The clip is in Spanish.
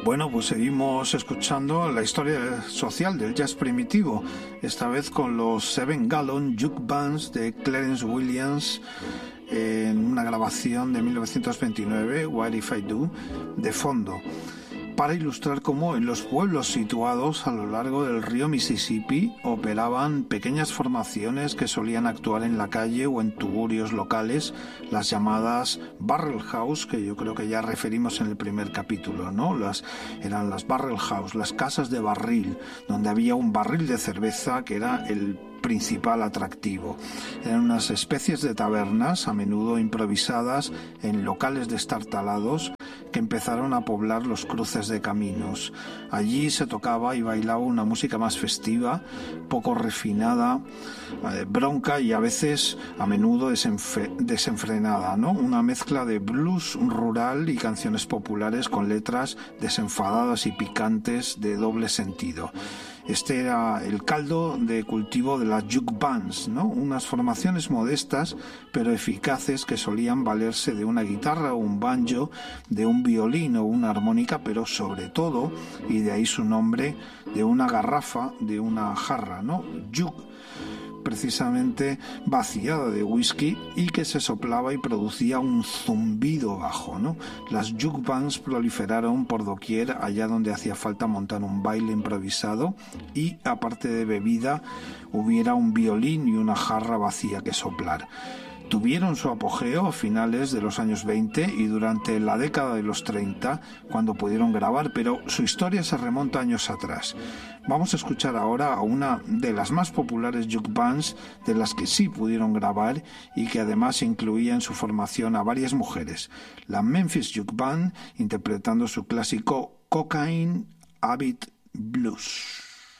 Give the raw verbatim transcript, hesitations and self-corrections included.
Bueno, pues seguimos escuchando la historia social del jazz primitivo, esta vez con los Seven Gallon Juke Bands de Clarence Williams, en una grabación de mil novecientos veintinueve, What If I Do, de fondo, para ilustrar cómo en los pueblos situados a lo largo del río Mississippi operaban pequeñas formaciones que solían actuar en la calle o en tuburios locales, las llamadas barrel house, que yo creo que ya referimos en el primer capítulo, ¿no? Las, eran las barrel house, las casas de barril, donde había un barril de cerveza que era el principal atractivo. Eran unas especies de tabernas, a menudo improvisadas en locales destartalados, que empezaron a poblar los cruces de caminos. Allí se tocaba y bailaba una música más festiva, poco refinada, eh, bronca y a veces, a menudo, desenf- desenfrenada, ¿no? Una mezcla de blues rural y canciones populares con letras desenfadadas y picantes de doble sentido. Este era el caldo de cultivo de las juke bands, ¿no? Unas formaciones modestas pero eficaces que solían valerse de una guitarra o un banjo, de un violín o una armónica, pero sobre todo, y de ahí su nombre, de una garrafa, de una jarra, ¿no? Juke, precisamente vaciada de whisky y que se soplaba y producía un zumbido bajo, ¿no? Las juke bands proliferaron por doquier allá donde hacía falta montar un baile improvisado y, aparte de bebida, hubiera un violín y una jarra vacía que soplar. Tuvieron su apogeo a finales de los años veinte y durante la década de los treinta, cuando pudieron grabar, pero su historia se remonta años atrás. Vamos a escuchar ahora a una de las más populares juke bands, de las que sí pudieron grabar y que además incluía en su formación a varias mujeres, la Memphis Juke Band, interpretando su clásico Cocaine Habit Blues.